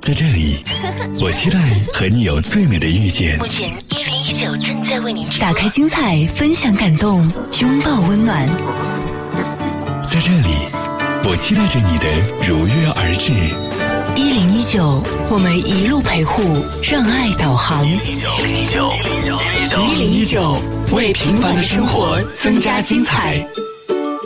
在这里，我期待和你有最美的遇见。 目前1019正在为您打开精彩，分享感动，拥抱温暖。 在这里，我期待着你的如约而至。 1019，我们一路陪护，让爱导航。 101.9，为平凡的生活增加精彩。